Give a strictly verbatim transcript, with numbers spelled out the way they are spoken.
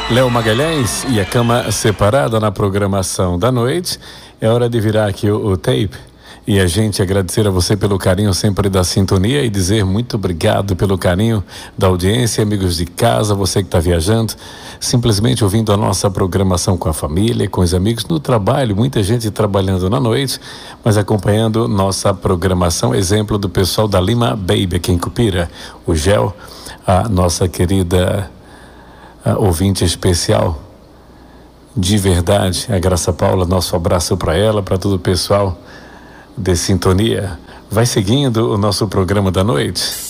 Léo Magalhães e a cama separada na programação da noite. É hora de virar aqui o, o tape e a gente agradecer a você pelo carinho sempre da sintonia e dizer muito obrigado pelo carinho da audiência, amigos de casa, você que está viajando, simplesmente ouvindo a nossa programação com a família, com os amigos, no trabalho, muita gente trabalhando na noite, mas acompanhando nossa programação, exemplo do pessoal da Lima Baby aqui em Cupira, o Gel, a nossa querida a ouvinte especial, de verdade, a Graça Paula, nosso abraço para ela, para todo o pessoal de sintonia. Vai seguindo o nosso programa da noite.